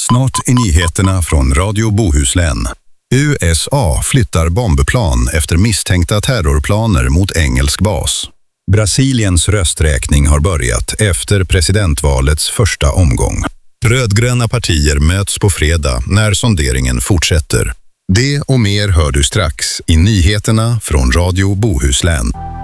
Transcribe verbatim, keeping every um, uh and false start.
Snart är nyheterna från Radio Bohuslän. U S A flyttar bombplan efter misstänkta terrorplaner mot engelsk bas. Brasiliens rösträkning har börjat efter presidentvalets första omgång. Rödgröna partier möts på fredag när sonderingen fortsätter. Det och mer hör du strax i nyheterna från Radio Bohuslän.